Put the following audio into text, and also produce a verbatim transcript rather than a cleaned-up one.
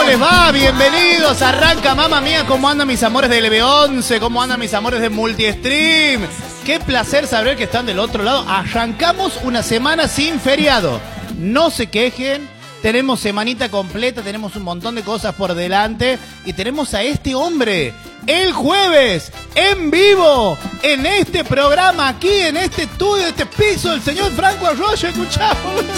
les va? Bienvenidos. Arranca, mamá mía, ¿cómo andan mis amores de L B once? ¿Cómo andan mis amores de Multistream? Qué placer saber que están del otro lado. Arrancamos una semana sin feriado. No se quejen. Tenemos semanita completa, tenemos un montón de cosas por delante y tenemos a este hombre el jueves en vivo en este programa, aquí en este estudio, este piso, el señor Franco Arroyo. Escuchamos.